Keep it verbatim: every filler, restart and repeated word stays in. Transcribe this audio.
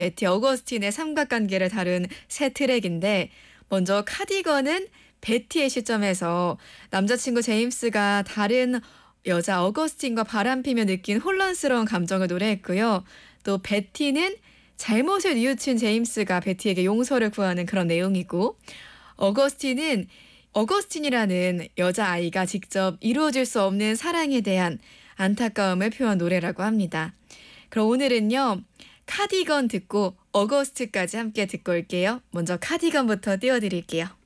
베티 어거스틴의 삼각관계를 다룬 새 트랙인데 먼저 카디건은 베티의 시점에서 남자친구 제임스가 다른 여자 어거스틴과 바람피며 느낀 혼란스러운 감정을 노래했고요. 또 베티는 잘못을 뉘우친 제임스가 베티에게 용서를 구하는 그런 내용이고 어거스틴은 어거스틴이라는 여자아이가 직접 이루어질 수 없는 사랑에 대한 안타까움을 표한 노래라고 합니다. 그럼 오늘은요. 카디건 듣고 어거스트까지 함께 듣고 올게요. 먼저 카디건부터 띄워드릴게요.